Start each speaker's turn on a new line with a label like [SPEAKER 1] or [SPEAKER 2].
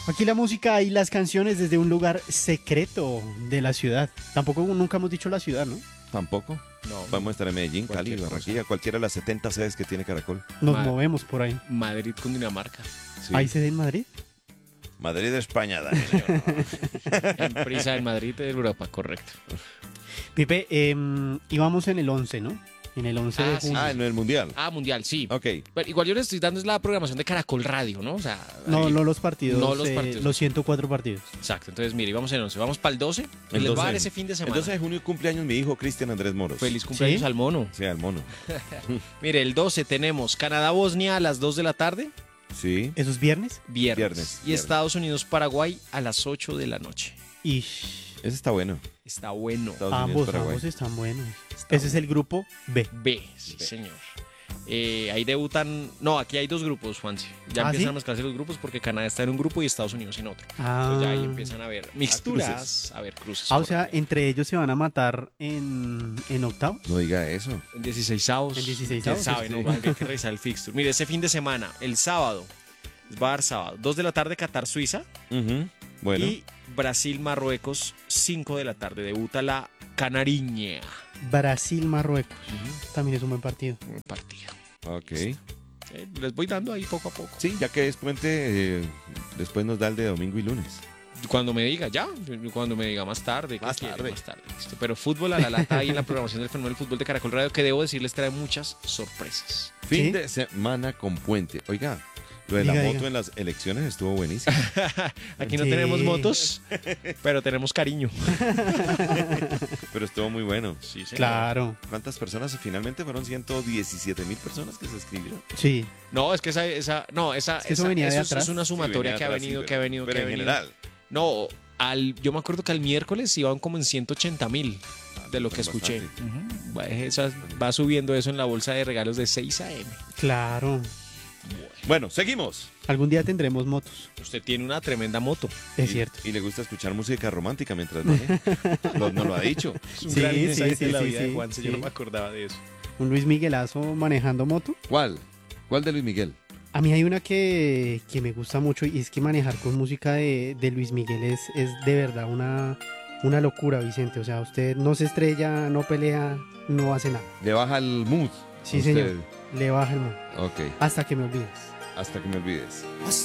[SPEAKER 1] Aquí la música y las canciones desde un lugar secreto de la ciudad. Tampoco nunca hemos dicho la ciudad, ¿no?
[SPEAKER 2] Tampoco.
[SPEAKER 3] No,
[SPEAKER 2] Podemos estar en Medellín, Cali,
[SPEAKER 3] Cualquier cosa.
[SPEAKER 2] Barranquilla, cualquiera de las 70 sedes que tiene Caracol.
[SPEAKER 1] Nos
[SPEAKER 3] Ma-
[SPEAKER 1] movemos por ahí.
[SPEAKER 3] Madrid con Dinamarca.
[SPEAKER 2] Sí.
[SPEAKER 1] ¿Hay sede en Madrid?
[SPEAKER 2] Madrid, España, Daniel.
[SPEAKER 3] En prisa en Madrid de Europa, correcto.
[SPEAKER 1] Pipe, íbamos en el 11, ¿no? En el 11 de
[SPEAKER 3] Ah, sí.
[SPEAKER 1] junio.
[SPEAKER 2] En el Mundial.
[SPEAKER 3] Ah, Mundial, sí.
[SPEAKER 2] Ok.
[SPEAKER 3] Pero igual yo les estoy dando es la programación de Caracol Radio, ¿no? O sea,
[SPEAKER 1] No,
[SPEAKER 3] ahí-
[SPEAKER 1] no los partidos,
[SPEAKER 3] No los partidos.
[SPEAKER 1] los 104 partidos.
[SPEAKER 3] Exacto. Entonces, mire, vamos en el 11. Vamos para el 12. Y
[SPEAKER 2] El
[SPEAKER 3] les va a
[SPEAKER 2] 12.
[SPEAKER 3] dar ese fin de
[SPEAKER 2] El
[SPEAKER 3] semana.
[SPEAKER 2] 12 de junio cumpleaños mi hijo Cristian Andrés Moros.
[SPEAKER 3] Feliz cumpleaños
[SPEAKER 1] ¿Sí?
[SPEAKER 3] al mono.
[SPEAKER 2] Sí, al mono.
[SPEAKER 3] Mire, el 12 tenemos Canadá-Bosnia a las 2 de la tarde,
[SPEAKER 2] Sí.
[SPEAKER 1] ¿Esos viernes?
[SPEAKER 3] viernes. Y
[SPEAKER 2] Viernes.
[SPEAKER 3] Estados Unidos-Paraguay a las 8 de la noche.
[SPEAKER 1] Y
[SPEAKER 2] Ese está bueno.
[SPEAKER 3] Está bueno.
[SPEAKER 2] Estados Unidos,
[SPEAKER 1] ambos,
[SPEAKER 2] Paraguay.
[SPEAKER 1] ambos están buenos.
[SPEAKER 3] Está
[SPEAKER 1] Ese es el grupo B.
[SPEAKER 3] B, sí, señor. Ahí debutan. No, aquí hay dos grupos, Juanse. Ya
[SPEAKER 1] ¿Ah,
[SPEAKER 3] empiezan
[SPEAKER 1] sí?
[SPEAKER 3] a mezclarse los grupos porque Canadá está en un grupo y Estados Unidos en otro.
[SPEAKER 1] Ah,
[SPEAKER 3] Entonces ya ahí empiezan a ver mixturas,
[SPEAKER 2] cruces.
[SPEAKER 3] a ver cruces.
[SPEAKER 1] o sea, entre ellos se van a matar en octavos.
[SPEAKER 2] No diga eso.
[SPEAKER 3] en 16avos.
[SPEAKER 1] En 16avos,
[SPEAKER 3] ¿Quién sabe,
[SPEAKER 1] sí.
[SPEAKER 3] no? Hay que revisar el fixture. Mire, ese fin de semana, el sábado, va a dar sábado, 2 de la tarde, Qatar-Suiza.
[SPEAKER 2] Ujú. Bueno.
[SPEAKER 3] Y Brasil-Marruecos, 5 de la tarde. Debuta la Canariña.
[SPEAKER 1] Brasil-Marruecos. También es un buen partido.
[SPEAKER 3] Un partido.
[SPEAKER 2] Ok.
[SPEAKER 3] Sí, les voy dando ahí poco a poco.
[SPEAKER 2] Sí, ya que es puente, después nos da el de domingo y lunes.
[SPEAKER 3] Cuando me diga, ya. Cuando me diga más tarde. ¿qué
[SPEAKER 2] Más
[SPEAKER 3] quiere?
[SPEAKER 2] tarde.
[SPEAKER 3] Más tarde. Listo. Pero fútbol a la lata ahí en la programación del Fenómeno del Fútbol de Caracol Radio, que debo decirles trae muchas sorpresas.
[SPEAKER 2] Fin
[SPEAKER 1] ¿Sí?
[SPEAKER 2] de semana con puente. Oiga, lo de la
[SPEAKER 1] Diga,
[SPEAKER 2] moto
[SPEAKER 1] diga.
[SPEAKER 2] en las elecciones estuvo buenísimo.
[SPEAKER 3] Aquí no
[SPEAKER 1] Sí.
[SPEAKER 3] tenemos motos, pero tenemos cariño.
[SPEAKER 2] Pero estuvo muy bueno.
[SPEAKER 3] Sí, señor.
[SPEAKER 1] Claro,
[SPEAKER 2] ¿Cuántas personas? Finalmente fueron 117,000 personas que se escribieron.
[SPEAKER 1] sí.
[SPEAKER 3] No, es que esa
[SPEAKER 1] Es que eso venía de atrás.
[SPEAKER 3] es una sumatoria
[SPEAKER 2] Sí,
[SPEAKER 3] que ha
[SPEAKER 2] venía
[SPEAKER 3] venido,
[SPEAKER 2] atrás,
[SPEAKER 3] que ha venido,
[SPEAKER 2] pero
[SPEAKER 3] que ha
[SPEAKER 2] en
[SPEAKER 3] venido.
[SPEAKER 2] general.
[SPEAKER 3] No, yo me acuerdo que al miércoles iban como en 180,000 de lo que escuché.
[SPEAKER 2] Bastante.
[SPEAKER 3] Ujú. Va subiendo eso en la bolsa de regalos de 6 a.m.
[SPEAKER 1] Claro.
[SPEAKER 2] Bueno, seguimos.
[SPEAKER 1] Algún día tendremos motos,
[SPEAKER 3] Usted tiene una tremenda moto.
[SPEAKER 1] es
[SPEAKER 2] Y-
[SPEAKER 1] cierto.
[SPEAKER 2] Y le gusta escuchar música romántica mientras maneja. No lo ha dicho.
[SPEAKER 3] Es un
[SPEAKER 1] Sí,
[SPEAKER 3] gran
[SPEAKER 1] sí,
[SPEAKER 3] insight
[SPEAKER 1] sí,
[SPEAKER 3] de la
[SPEAKER 1] sí,
[SPEAKER 3] vida
[SPEAKER 1] sí,
[SPEAKER 3] de Juanse, yo
[SPEAKER 1] sí.
[SPEAKER 3] no me acordaba de eso.
[SPEAKER 1] Un Luis Miguelazo manejando moto.
[SPEAKER 2] ¿Cuál? ¿Cuál de Luis Miguel?
[SPEAKER 1] A mí hay una que me gusta mucho y es que manejar con música de Luis Miguel es de verdad una locura, Vicente. O sea, usted no se estrella, no pelea, no hace nada.
[SPEAKER 2] Le baja el mood.
[SPEAKER 1] Sí,
[SPEAKER 2] a usted.
[SPEAKER 1] señor. Le baja el mundo.
[SPEAKER 2] Ok,
[SPEAKER 1] Hasta que me olvides.
[SPEAKER 2] hasta que me olvides.